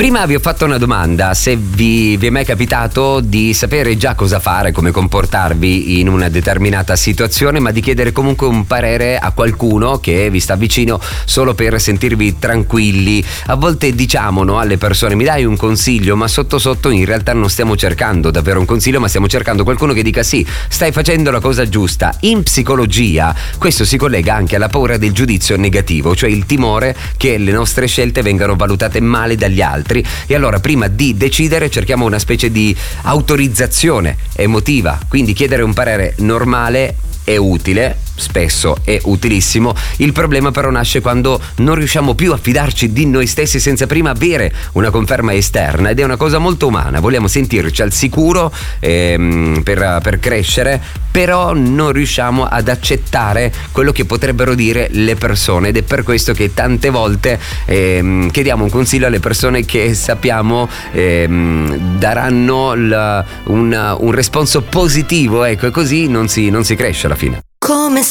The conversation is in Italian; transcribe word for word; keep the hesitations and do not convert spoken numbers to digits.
Prima vi ho fatto una domanda, se vi, vi è mai capitato di sapere già cosa fare, come comportarvi in una determinata situazione, ma di chiedere comunque un parere a qualcuno che vi sta vicino solo per sentirvi tranquilli. A volte diciamo, no, alle persone: mi dai un consiglio? Ma sotto sotto in realtà non stiamo cercando davvero un consiglio, ma stiamo cercando qualcuno che dica: sì, stai facendo la cosa giusta. In psicologia questo si collega anche alla paura del giudizio negativo, cioè il timore che le nostre scelte vengano valutate male dagli altri. E allora prima di decidere cerchiamo una specie di autorizzazione emotiva, quindi chiedere un parere normale è utile, spesso è utilissimo. Il problema però nasce quando non riusciamo più a fidarci di noi stessi senza prima avere una conferma esterna, ed è una cosa molto umana. Vogliamo sentirci al sicuro ehm, per, per crescere, però non riusciamo ad accettare quello che potrebbero dire le persone, ed è per questo che tante volte ehm, chiediamo un consiglio alle persone che sappiamo ehm, daranno la, un, un responso positivo, ecco, e così non si, non si cresce alla fine. Come